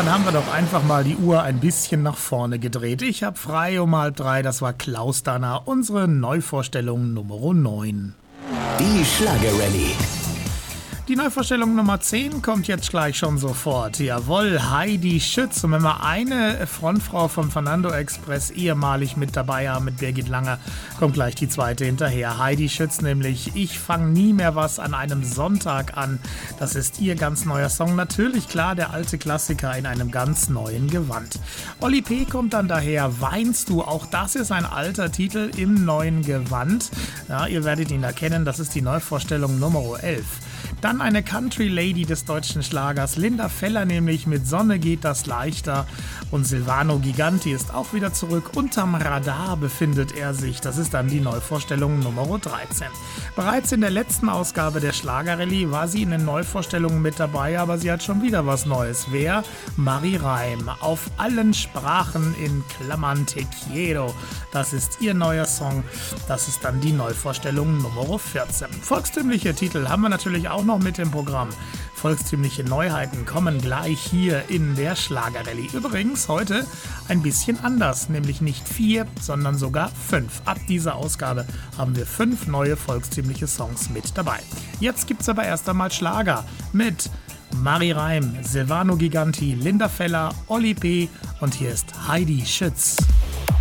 dann haben wir doch einfach mal die Uhr ein bisschen nach vorne gedreht. Ich habe frei um 2:30, das war Klaus Danner, unsere Neuvorstellung Nummer 9. Die Schlagerrallye. Die Neuvorstellung Nummer 10 kommt jetzt gleich schon sofort. Jawohl, Heidi Schütz. Und wenn wir eine Frontfrau vom Fernando Express ehemalig mit dabei haben, mit Birgit Langer, kommt gleich die zweite hinterher. Heidi Schütz nämlich, ich fange nie mehr was an einem Sonntag an. Das ist ihr ganz neuer Song. Natürlich klar, der alte Klassiker in einem ganz neuen Gewand. Oli P. kommt dann daher, Weinst du? Auch das ist ein alter Titel im neuen Gewand. Ja, ihr werdet ihn erkennen, das ist die Neuvorstellung Nummer 11. Dann eine Country Lady des deutschen Schlagers, Linda Feller nämlich mit Sonne geht das leichter, und Silvano Giganti ist auch wieder zurück. Unterm Radar befindet er sich, das ist dann die Neuvorstellung Nummer 13. Bereits in der letzten Ausgabe der Schlagerrallye war sie in den Neuvorstellungen mit dabei, aber sie hat schon wieder was Neues. Wer? Marie Reim. Auf allen Sprachen in Klammern Te quiero. Das ist ihr neuer Song, das ist dann die Neuvorstellung Nummer 14. Volkstümliche Titel haben wir natürlich auch noch mit im Programm. Volkstümliche Neuheiten kommen gleich hier in der Schlagerrallye. Übrigens heute ein bisschen anders, nämlich nicht 4, sondern sogar 5. Ab dieser Ausgabe haben wir 5 neue volkstümliche Songs mit dabei. Jetzt gibt's aber erst einmal Schlager mit Marie Reim, Silvano Giganti, Linda Feller, Oli P. und hier ist Heidi Schütz.